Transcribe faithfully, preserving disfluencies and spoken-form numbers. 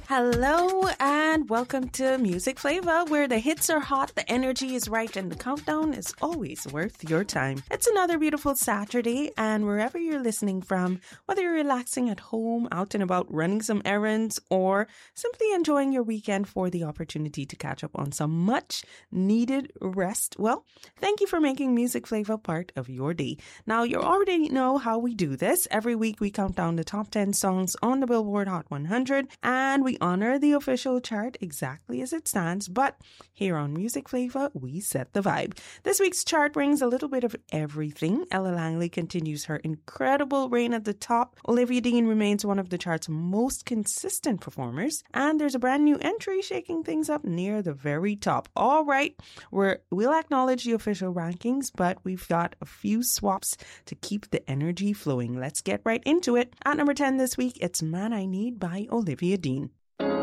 Hello and welcome to Music Flavor, where the hits are hot, the energy is right, and the countdown is always worth your time. It's another beautiful Saturday, and wherever you're listening from, whether you're relaxing at home, out and about running some errands, or simply enjoying your weekend for the opportunity to catch up on some much needed rest, well, thank you for making Music Flavor part of your day. Now, you already know how we do this. Every week we count down the top ten songs on the Billboard Hot one hundred, and we honor the official chart exactly as it stands, but here on Music Flavor, we set the vibe. This week's chart brings a little bit of everything. Ella Langley continues her incredible reign at the top. Olivia Dean remains one of the chart's most consistent performers, and there's a brand new entry shaking things up near the very top. All right, we're, we'll acknowledge the official rankings, but we've got a few swaps to keep the energy flowing. Let's get right into it. At number ten this week, it's Man I Need by Olivia Dean.